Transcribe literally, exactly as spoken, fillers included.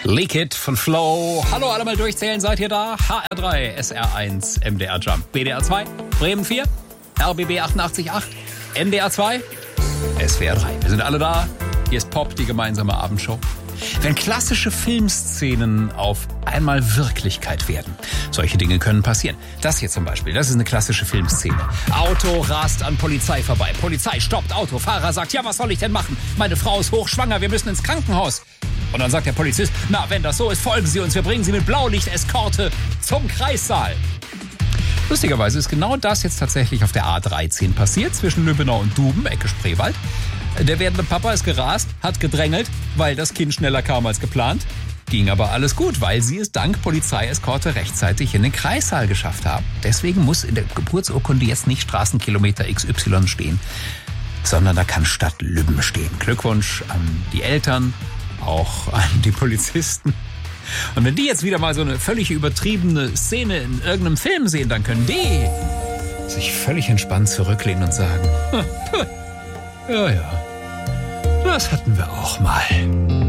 Leak It von Flow. Hallo, alle mal durchzählen, seid ihr da? H R drei, S R eins, M D R Jump, B D R zwei, Bremen vier, R B B achtundachtzig Komma acht, N D R zwei, S W R drei. Wir sind alle da. Hier ist Pop, die gemeinsame Abendshow. Wenn klassische Filmszenen auf einmal Wirklichkeit werden. Solche Dinge können passieren. Das hier zum Beispiel, das ist eine klassische Filmszene. Auto rast an Polizei vorbei. Polizei stoppt Auto. Fahrer sagt, ja, was soll ich denn machen? Meine Frau ist hochschwanger, wir müssen ins Krankenhaus. Und dann sagt der Polizist, na, wenn das so ist, folgen Sie uns. Wir bringen Sie mit Blaulicht-Eskorte zum Kreissaal. Lustigerweise ist genau das jetzt tatsächlich auf der A dreizehn passiert, zwischen Lübbenau und Duben, Ecke Spreewald. Der werdende Papa ist gerast, hat gedrängelt, weil das Kind schneller kam als geplant. Ging aber alles gut, weil sie es dank Polizeieskorte rechtzeitig in den Kreissaal geschafft haben. Deswegen muss in der Geburtsurkunde jetzt nicht Straßenkilometer X Y stehen, sondern da kann Stadt Lübben stehen. Glückwunsch an die Eltern, auch an die Polizisten. Und wenn die jetzt wieder mal so eine völlig übertriebene Szene in irgendeinem Film sehen, dann können die sich völlig entspannt zurücklehnen und sagen, ja, ja, das hatten wir auch mal.